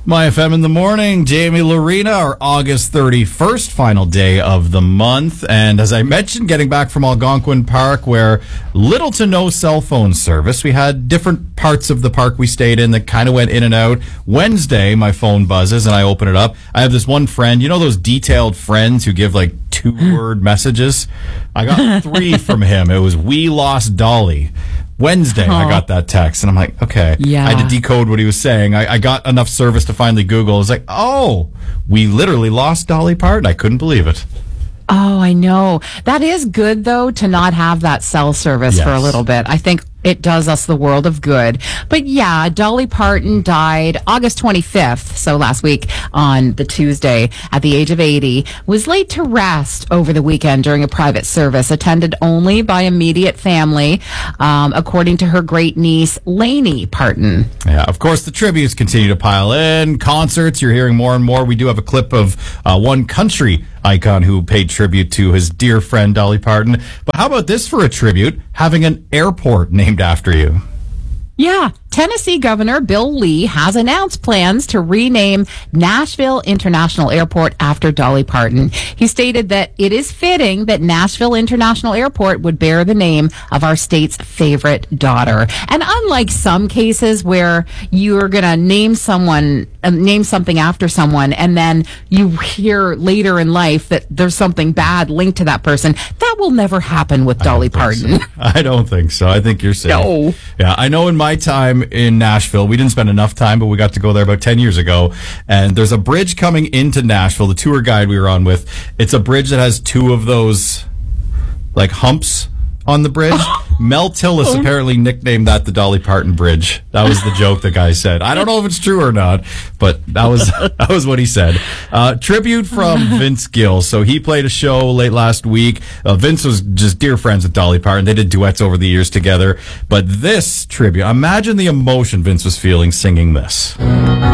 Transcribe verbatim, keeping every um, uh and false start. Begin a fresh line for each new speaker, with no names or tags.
My F M in the morning, Jamie Lorena, our August thirty-first final day of the month. And as I mentioned, getting back from Algonquin Park, where little to no cell phone service. We had different parts of the park we stayed in that kind of went in and out. Wednesday, my phone buzzes and I open it up. I have this one friend, you know those detailed friends who give like two-word messages? I got three from him. It was, "We lost Dolly." Wednesday, oh. I got that text, and I'm like, okay.
Yeah.
I had to decode what he was saying. I, I got enough service to finally Google. I was like, oh, we literally lost Dolly Parton. I couldn't believe it.
Oh, I know. That is good, though, to not have that cell service
Yes.
for a little bit. I think it does us the world of good. But yeah, Dolly Parton died August twenty-fifth, so last week on the Tuesday at the age of eighty, was laid to rest over the weekend during a private service attended only by immediate family, um, according to her great niece, Lainey Parton.
Yeah, of course, the tributes continue to pile in. Concerts, you're hearing more and more. We do have a clip of uh, one country icon who paid tribute to his dear friend Dolly Parton. But how about this for a tribute? Having an airport named after you.
Yeah, Tennessee Governor Bill Lee has announced plans to rename Nashville International Airport after Dolly Parton. He stated that it is fitting that Nashville International Airport would bear the name of our state's favorite daughter. And unlike some cases where you're going to name someone, uh, name something after someone, and then you hear later in life that there's something bad linked to that person, that will never happen with Dolly Parton.
So. I don't think so. I think you're safe.
No.
Yeah, I know in my time in Nashville, we didn't spend enough time, but we got to go there about ten years ago. And there's a bridge coming into Nashville. The tour guide we were on with, it's a bridge that has two of those, like, humps on the bridge. Mel Tillis apparently nicknamed that the Dolly Parton Bridge. That was the joke the guy said. I don't know if it's true or not, but that was that was what he said. Uh, tribute from Vince Gill. So he played a show late last week. Uh, Vince was just dear friends with Dolly Parton. They did duets over the years together. But this tribute, imagine the emotion Vince was feeling singing this.